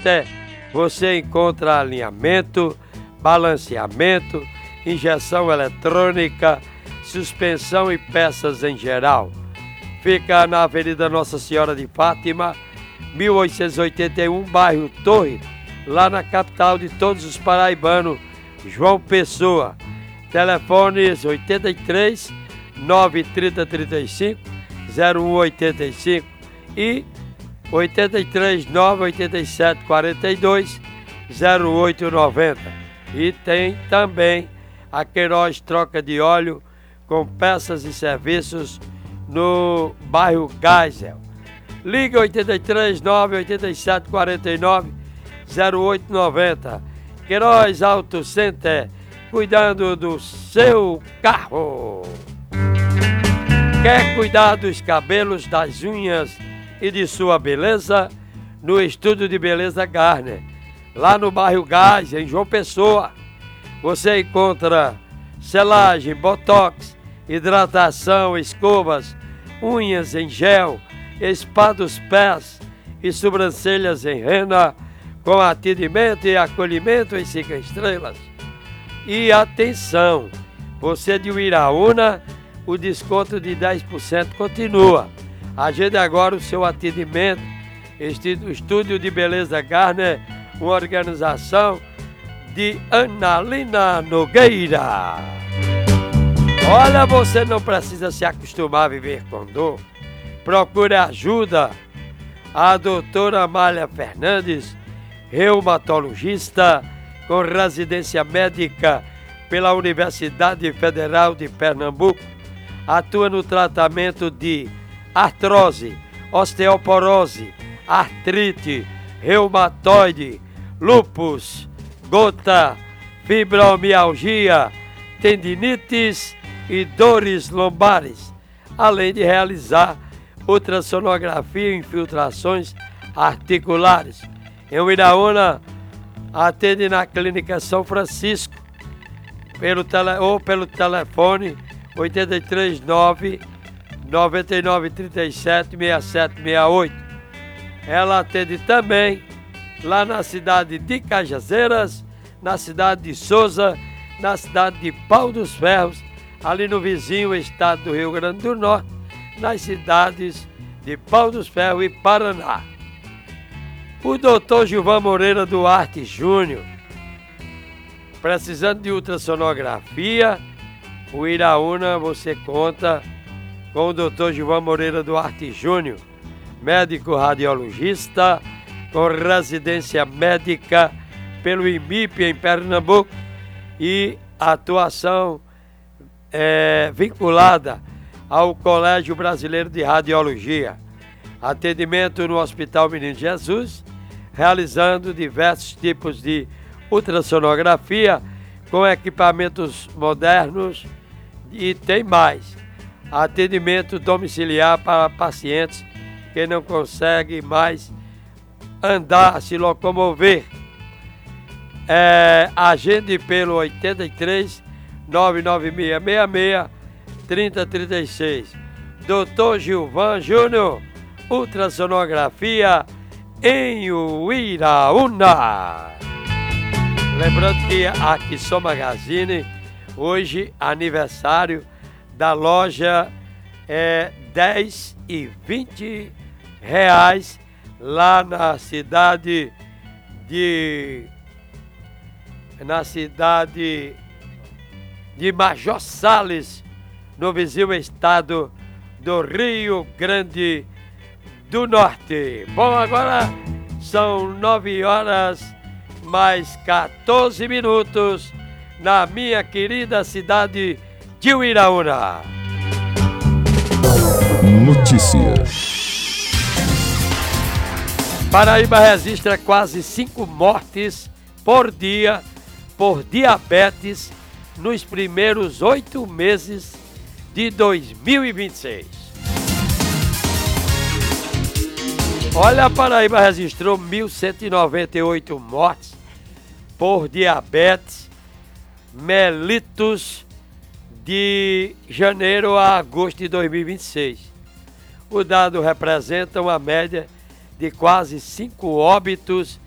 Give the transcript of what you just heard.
Center você encontra alinhamento, balanceamento, injeção eletrônica, suspensão e peças em geral. Fica na Avenida Nossa Senhora de Fátima, 1881, bairro Torre, lá na capital de todos os paraibanos, João Pessoa. Telefones 83 930 35 0185 e 83 987 42 0890. E tem também a Queiroz Troca de Óleo com peças e serviços no bairro Geisel. Liga 83 987 49 0890. Queiroz Auto Center, cuidando do seu carro. Quer cuidar dos cabelos, das unhas e de sua beleza? No Estúdio de Beleza Garner, lá no bairro Gás, em João Pessoa, você encontra selagem, botox, hidratação, escovas, unhas em gel, spa dos pés e sobrancelhas em rena, com atendimento e acolhimento em 5 estrelas. E atenção, você de Uiraúna, o desconto de 10% continua. Agende agora o seu atendimento. Estúdio de Beleza Garner, uma organização de Analina Nogueira. Olha, você não precisa se acostumar a viver com dor. Procure ajuda. A doutora Amália Fernandes, reumatologista com residência médica pela Universidade Federal de Pernambuco, atua no tratamento de artrose, osteoporose, artrite, reumatoide, lúpus, gota, fibromialgia, tendinites e dores lombares, além de realizar ultrassonografia e infiltrações articulares. Em Uiraúna, atende na Clínica São Francisco pelo telefone 839 9937 6768. Ela atende também lá na cidade de Cajazeiras, na cidade de Souza, na cidade de Pau dos Ferros, ali no vizinho estado do Rio Grande do Norte, nas cidades de Pau dos Ferros e Paraná. O doutor Gilvan Moreira Duarte Júnior, precisando de ultrassonografia, o Iraúna você conta com o doutor Gilvan Moreira Duarte Júnior, médico radiologista com residência médica pelo IMIP em Pernambuco e atuação vinculada ao Colégio Brasileiro de Radiologia. Atendimento no Hospital Menino Jesus, realizando diversos tipos de ultrassonografia com equipamentos modernos e tem mais. Atendimento domiciliar para pacientes que não conseguem mais andar, se locomover. Agende pelo 83 99666 3036. Dr. Gilvan Júnior, ultrassonografia em Uiraúna. Lembrando que a Quissó Magazine, hoje aniversário da loja, 10 e 20 reais lá na cidade de Major Sales, no vizinho estado do Rio Grande do Norte. Bom, agora são 9 horas mais 14 minutos na minha querida cidade de Uiraúna. Notícias. Paraíba registra quase 5 mortes por dia por diabetes nos primeiros 8 meses de 2026. Olha, a Paraíba registrou 1.198 mortes por diabetes mellitus de janeiro a agosto de 2026. O dado representa uma média de quase 5 óbitos